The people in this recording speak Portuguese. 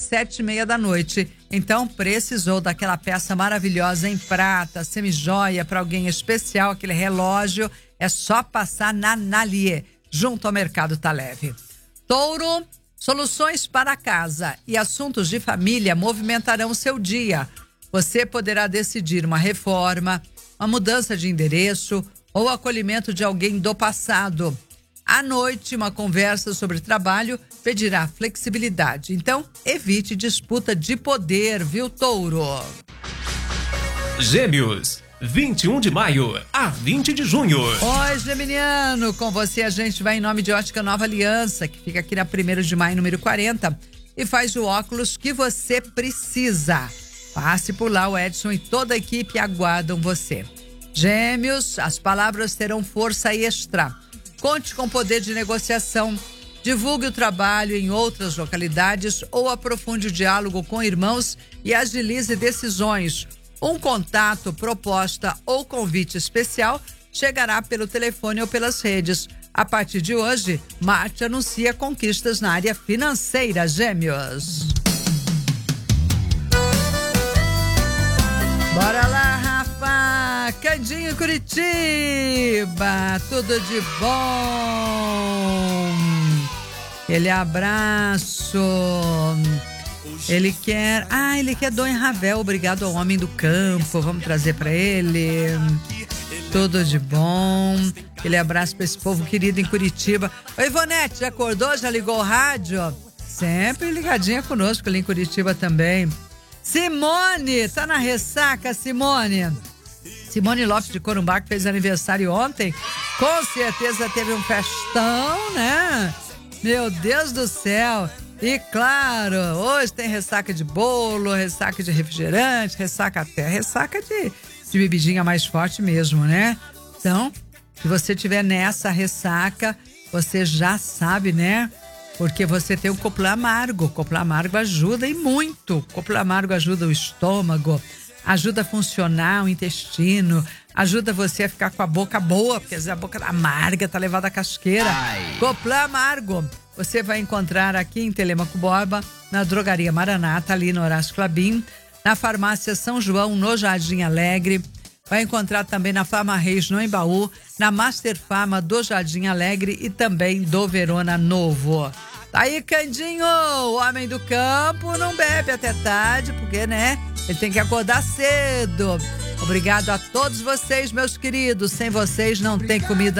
7h30 da noite. Então, precisou daquela peça maravilhosa em prata, semijoia para alguém especial, aquele relógio, é só passar na Nalier, junto ao Mercado Tá Leve. Touro, soluções para casa e assuntos de família movimentarão seu dia. Você poderá decidir uma reforma, uma mudança de endereço ou o acolhimento de alguém do passado. À noite, uma conversa sobre trabalho pedirá flexibilidade. Então, evite disputa de poder, viu, Touro? Gêmeos, 21 de maio a 20 de junho. Oi, geminiano, com você a gente vai em nome de Ótica Nova Aliança, que fica aqui na 1º de maio, número 40, e faz o óculos que você precisa. Passe por lá, o Edson e toda a equipe aguardam você. Gêmeos, as palavras terão força extra. Conte com poder de negociação. Divulgue o trabalho em outras localidades ou aprofunde o diálogo com irmãos e agilize decisões. Um contato, proposta ou convite especial chegará pelo telefone ou pelas redes. A partir de hoje, Marte anuncia conquistas na área financeira, Gêmeos. Bora lá, Rafa! Candinho, Curitiba! Tudo de bom! Aquele abraço! Ele quer Dom Ravel, obrigado ao homem do campo, vamos trazer pra ele. Tudo de bom. Aquele abraço pra esse povo querido em Curitiba. Oi, Ivonete, já acordou? Já ligou o rádio? Sempre ligadinha conosco ali em Curitiba também. Simone, tá na ressaca, Simone? Simone Lopes de Corumbá, que fez aniversário ontem, com certeza teve um festão, né? Meu Deus do céu! E claro, hoje tem ressaca de bolo, ressaca de refrigerante, ressaca de bebidinha mais forte mesmo, né? Então, se você tiver nessa ressaca, você já sabe, né? Porque você tem o Coplan Amargo. O Coplan Amargo ajuda e muito. O Coplan Amargo ajuda o estômago, ajuda a funcionar o intestino, ajuda você a ficar com a boca boa, porque às vezes a boca amarga, tá levada a casqueira. Coplan Amargo. Você vai encontrar aqui em Telêmaco Borba, na Drogaria Maranata, ali no Horácio Clabin, na Farmácia São João, no Jardim Alegre. Vai encontrar também na Farma Reis, no Embaú, na Master Farma do Jardim Alegre e também do Verona Novo. Tá aí, Candinho, o homem do campo não bebe até tarde, porque, né, ele tem que acordar cedo. Obrigado a todos vocês, meus queridos. Sem vocês não tem comida